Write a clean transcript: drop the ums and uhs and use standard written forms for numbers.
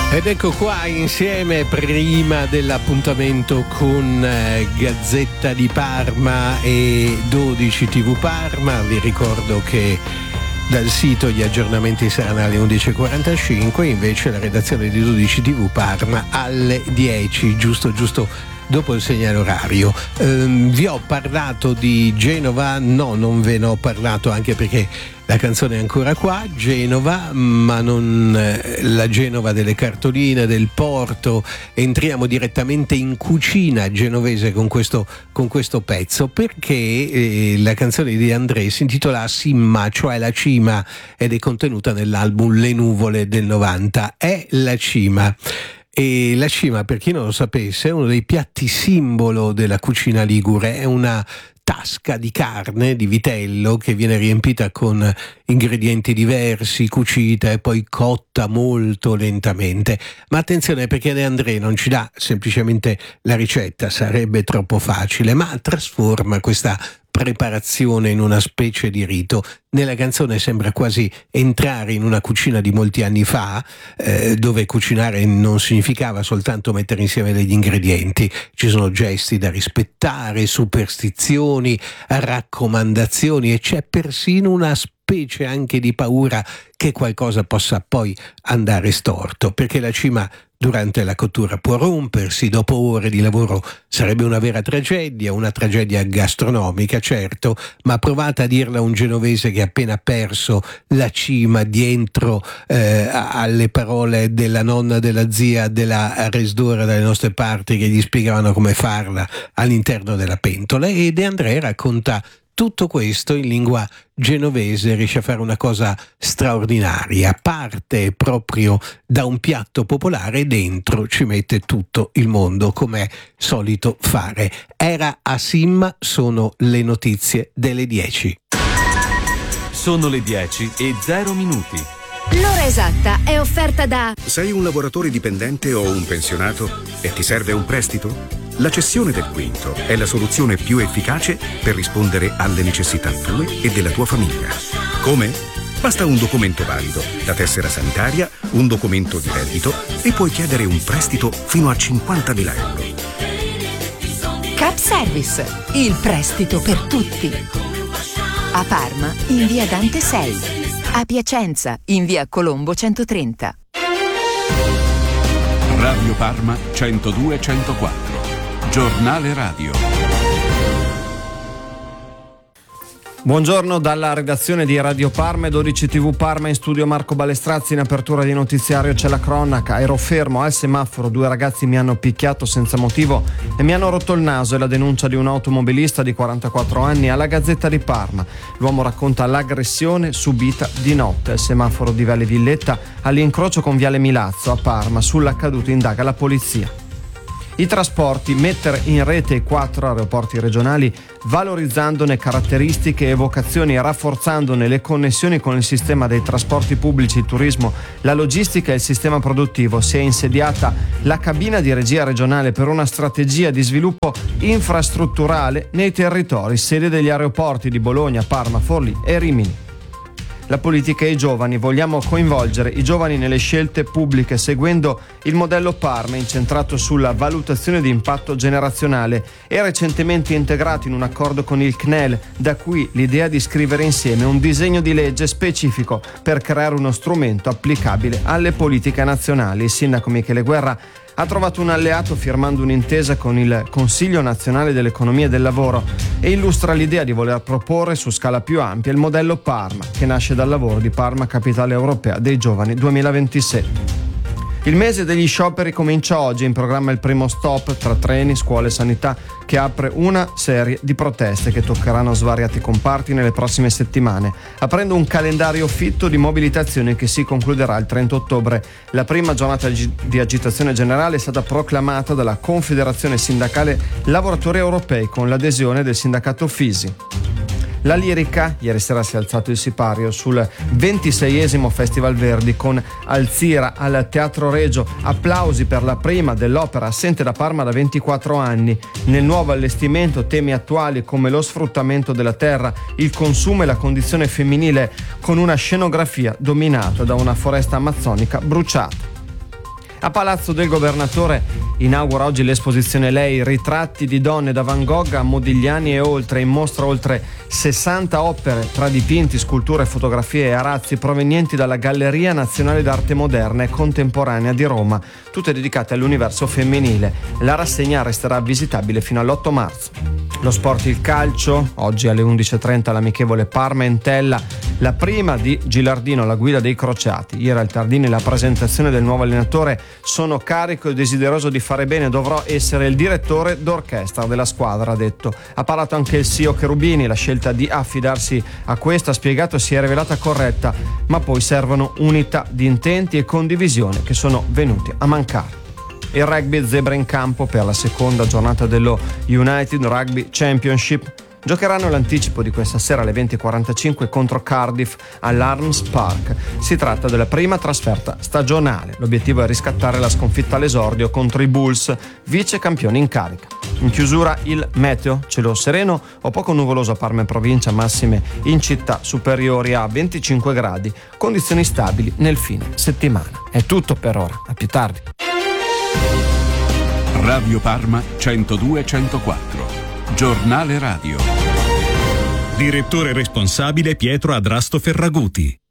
Ed ecco qua insieme prima dell'appuntamento con Gazzetta di Parma e 12 TV Parma. Vi ricordo che dal sito gli aggiornamenti saranno alle 11.45, invece la redazione di 12 TV Parma alle 10, giusto dopo il segnale orario. Vi ho parlato di Genova? No, non ve ne ho parlato, anche perché la canzone è ancora qua, Genova, ma non la Genova delle cartoline, del porto. Entriamo direttamente in cucina genovese con questo pezzo, perché la canzone di De André si intitola Simma, cioè la cima, ed è contenuta nell'album Le Nuvole del 90. È la cima. E la cima, per chi non lo sapesse, è uno dei piatti simbolo della cucina ligure. È una tasca di carne, di vitello, che viene riempita con ingredienti diversi, cucita e poi cotta molto lentamente. Ma attenzione, perché De André non ci dà semplicemente la ricetta, sarebbe troppo facile, ma trasforma questa preparazione in una specie di rito. Nella canzone sembra quasi entrare in una cucina di molti anni fa, dove cucinare non significava soltanto mettere insieme degli ingredienti. Ci sono gesti da rispettare, superstizioni, raccomandazioni, e c'è persino una specie anche di paura che qualcosa possa poi andare storto, perché la cima durante la cottura può rompersi, dopo ore di lavoro sarebbe una vera tragedia, una tragedia gastronomica, certo, ma provate a dirla a un genovese che ha appena perso la cima dietro alle parole della nonna, della zia, della resdora dalle nostre parti, che gli spiegavano come farla all'interno della pentola. E De André racconta tutto questo in lingua genovese, riesce a fare una cosa straordinaria. Parte proprio da un piatto popolare e dentro ci mette tutto il mondo, come è solito fare. Era a Simma, sono le notizie delle 10. Sono le 10:0. L'ora esatta è offerta da... Sei un lavoratore dipendente o un pensionato e ti serve un prestito? La cessione del quinto è la soluzione più efficace per rispondere alle necessità tue e della tua famiglia. Come? Basta un documento valido, la tessera sanitaria, un documento di reddito e puoi chiedere un prestito fino a 50.000 euro. Cap Service, il prestito per tutti. A Parma, in via Dante 6. A Piacenza, in via Colombo 130. Radio Parma 102-104. Giornale radio. Buongiorno dalla redazione di Radio Parma e 12 TV Parma, in studio Marco Balestrazzi. In apertura di notiziario c'è la cronaca. Ero fermo al semaforo, 2 ragazzi mi hanno picchiato senza motivo e mi hanno rotto il naso. È la denuncia di un automobilista di 44 anni alla Gazzetta di Parma. L'uomo racconta l'aggressione subita di notte al semaforo di Viale Villetta, all'incrocio con Viale Milazzo a Parma. Sull'accaduto indaga la polizia. I trasporti, mettere in rete i 4 aeroporti regionali, valorizzandone caratteristiche e vocazioni e rafforzandone le connessioni con il sistema dei trasporti pubblici, il turismo, la logistica e il sistema produttivo. Si è insediata la cabina di regia regionale per una strategia di sviluppo infrastrutturale nei territori, sede degli aeroporti di Bologna, Parma, Forlì e Rimini. La politica e i giovani. Vogliamo coinvolgere i giovani nelle scelte pubbliche seguendo il modello Parma, incentrato sulla valutazione di impatto generazionale e recentemente integrato in un accordo con il CNEL, da qui l'idea di scrivere insieme un disegno di legge specifico per creare uno strumento applicabile alle politiche nazionali. Il sindaco Michele Guerra ha trovato un alleato firmando un'intesa con il Consiglio Nazionale dell'Economia e del Lavoro e illustra l'idea di voler proporre su scala più ampia il modello Parma, che nasce dal lavoro di Parma Capitale Europea dei Giovani 2027. Il mese degli scioperi comincia oggi, in programma il primo stop tra treni, scuole e sanità, che apre una serie di proteste che toccheranno svariati comparti nelle prossime settimane, aprendo un calendario fitto di mobilitazioni che si concluderà il 30 ottobre. La prima giornata di agitazione generale è stata proclamata dalla Confederazione Sindacale Lavoratori Europei con l'adesione del sindacato Fisi. La lirica, ieri sera si è alzato il sipario sul 26esimo Festival Verdi con Alzira al Teatro Regio, applausi per la prima dell'opera assente da Parma da 24 anni. Nel nuovo allestimento temi attuali come lo sfruttamento della terra, il consumo e la condizione femminile, con una scenografia dominata da una foresta amazzonica bruciata. A Palazzo del Governatore inaugura oggi l'esposizione Lei, ritratti di donne da Van Gogh a Modigliani e oltre. In mostra oltre 60 opere tra dipinti, sculture, fotografie e arazzi provenienti dalla Galleria Nazionale d'Arte Moderna e Contemporanea di Roma, tutte dedicate all'universo femminile. La rassegna resterà visitabile fino all'8 marzo. Lo sport, il calcio, oggi alle 11.30 l'amichevole Parma-Entella, la prima di Gilardino, la guida dei crociati. Ieri al Tardini la presentazione del nuovo allenatore. Sono carico e desideroso di fare bene, dovrò essere il direttore d'orchestra della squadra, ha detto. Ha parlato anche il CEO Cherubini, la scelta di affidarsi a questo, ha spiegato, si è rivelata corretta, ma poi servono unità di intenti e condivisione che sono venuti a mancare. Il rugby, zebra in campo per la seconda giornata dello United Rugby Championship. Giocheranno l'anticipo di questa sera alle 20.45 contro Cardiff all'Arms Park. Si tratta della prima trasferta stagionale. L'obiettivo è riscattare la sconfitta all'esordio contro i Bulls, vice campioni in carica. In chiusura il meteo, cielo sereno o poco nuvoloso a Parma e provincia, massime in città superiori a 25 gradi, condizioni stabili nel fine settimana. È tutto per ora, a più tardi. Radio Parma 102-104. Giornale radio. Direttore responsabile Pietro Adrasto Ferraguti.